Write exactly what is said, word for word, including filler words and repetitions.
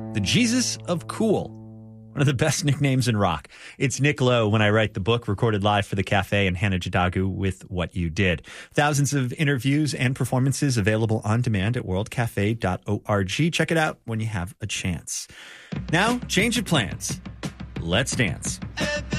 the Jesus of Cool. One of the best nicknames in rock. It's Nick Lowe when I write the book, recorded live for the Cafe, and Hannah Jadagu with What You Did. Thousands of interviews and performances available on demand at world cafe dot org. Check it out when you have a chance. Now, change of plans. Let's dance.